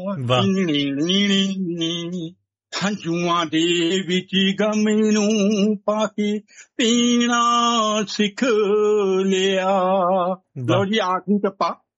ਵਾਹ ਹੰਝੂਆਂ ਦੇ ਵਿੱਚ ਗਮ ਨੂੰ ਪਾ ਕੇ ਪੀਣਾ ਸਿੱਖ ਲਿਆ। ਲਓ ਜੀ ਆਖਰੀ ਟੱਪਾ